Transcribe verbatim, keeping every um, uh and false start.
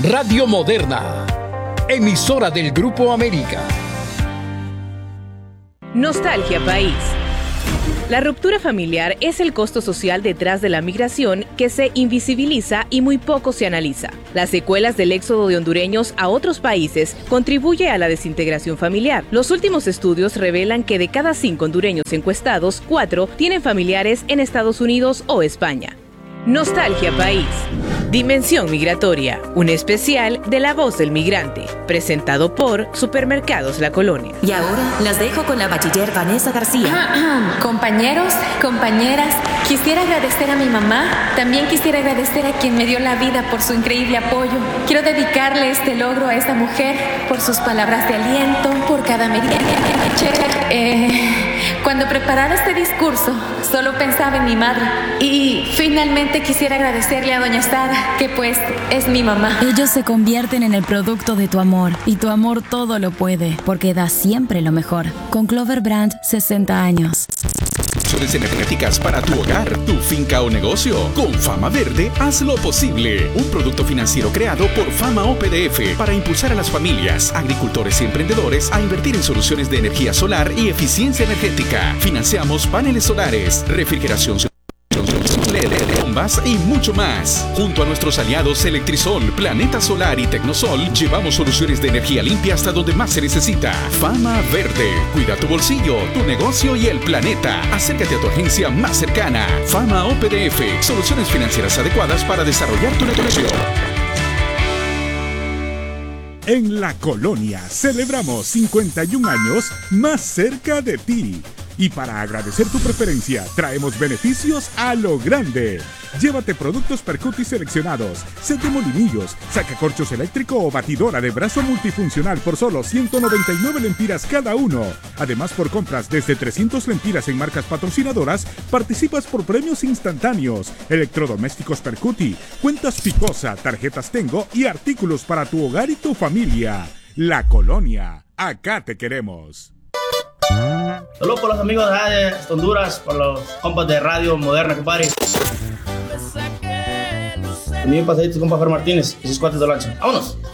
Radio Moderna, emisora del Grupo América. Nostalgia País. La ruptura familiar es el costo social detrás de la migración que se invisibiliza y muy poco se analiza. Las secuelas del éxodo de hondureños a otros países contribuye a la desintegración familiar. Los últimos estudios revelan que de cada cinco hondureños encuestados, cuatro tienen familiares en Estados Unidos o España. Nostalgia País. Dimensión Migratoria, un especial de La Voz del Migrante, presentado por Supermercados La Colonia. Y ahora las dejo con la bachiller Vanessa García. Compañeros, compañeras, quisiera agradecer a mi mamá. También quisiera agradecer a quien me dio la vida por su increíble apoyo. Quiero dedicarle este logro a esta mujer por sus palabras de aliento, por cada merienda. Eh, cuando preparaba este discurso, solo pensaba en mi madre. Y finalmente quisiera agradecerle a doña Sara, que pues es mi mamá. Ellos se convierten en el producto de tu amor, y tu amor todo lo puede, porque da siempre lo mejor. Con Clover Brand, sesenta años. Soluciones energéticas para tu hogar, tu finca o negocio. Con Fama Verde, haz lo posible. Un producto financiero creado por Fama O P D F para impulsar a las familias, agricultores y emprendedores a invertir en soluciones de energía solar y eficiencia energética. Financiamos paneles solares, refrigeración, L E D, bombas y mucho más. Junto a nuestros aliados Electrisol, Planeta Solar y Tecnosol, llevamos soluciones de energía limpia hasta donde más se necesita. Fama Verde. Cuida tu bolsillo, tu negocio y el planeta. Acércate a tu agencia más cercana. Fama O P D F. Soluciones financieras adecuadas para desarrollar tu negocio. En La Colonia celebramos cincuenta y un años más cerca de ti. Y para agradecer tu preferencia, traemos beneficios a lo grande. Llévate productos Percuti seleccionados, set de molinillos, sacacorchos eléctrico o batidora de brazo multifuncional por solo ciento noventa y nueve lempiras cada uno. Además, por compras desde trescientas lempiras en marcas patrocinadoras, participas por premios instantáneos, electrodomésticos Percuti, cuentas Picosa, tarjetas Tengo y artículos para tu hogar y tu familia. La Colonia, acá te queremos. Saludos por los amigos de Honduras, por los compas de Radio Moderna, compadre. También pasadito, compa Fer Martínez y sus cuates de lancha. ¡Vámonos!